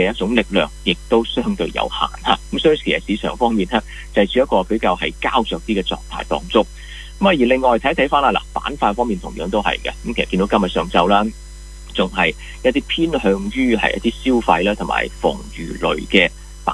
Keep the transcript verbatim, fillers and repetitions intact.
嘅一種力量，亦都相對有限嚇。咁所以其實市場方面咧，就係處一個比較係膠着啲嘅狀態當中。咁啊，而另外睇一睇翻啦，嗱板塊方面同樣都係嘅。咁其實見到今日上晝啦，仲係一啲偏向於係一啲消費啦，同埋防禦類嘅